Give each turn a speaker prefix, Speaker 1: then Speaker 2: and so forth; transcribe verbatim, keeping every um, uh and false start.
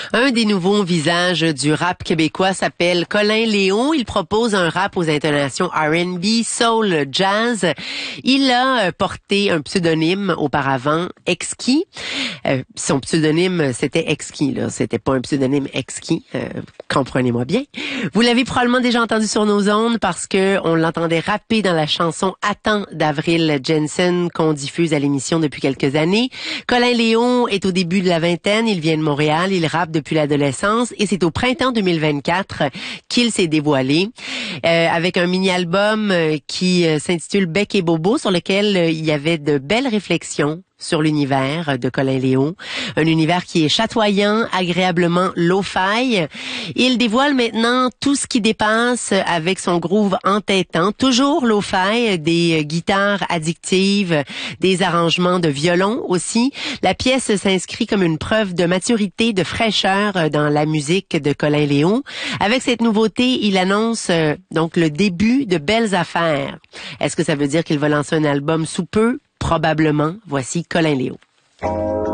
Speaker 1: Un des nouveaux visages du rap québécois s'appelle Colin Léon. Il propose un rap aux intonations R and B, soul, jazz. Il a porté un pseudonyme auparavant, Exquis. Euh, son pseudonyme, c'était Exquis, là. C'était pas un pseudonyme Exquis. Euh, comprenez-moi bien. Vous l'avez probablement déjà entendu sur nos ondes parce que on l'entendait rapper dans la chanson Attends d'Avril Jensen qu'on diffuse à l'émission depuis quelques années. Colin Léon est au début de la vingtaine. Il vient de Montréal. Il rappe depuis l'adolescence et c'est au printemps deux mille vingt-quatre qu'il s'est dévoilé euh, avec un mini-album euh, qui euh, s'intitule Bec et Bobo sur lequel euh, il y avait de belles réflexions sur l'univers de Colin Léon. Un univers qui est chatoyant, agréablement lo-fi. Il dévoile maintenant tout ce qui dépasse avec son groove entêtant, toujours lo-fi, des guitares addictives, des arrangements de violon aussi. La pièce s'inscrit comme une preuve de maturité, de fraîcheur dans la musique de Colin Léon. Avec cette nouveauté, il annonce euh, donc le début de belles affaires. Est-ce que ça veut dire qu'il va lancer un album sous peu? Probablement. Voici Colin Léon.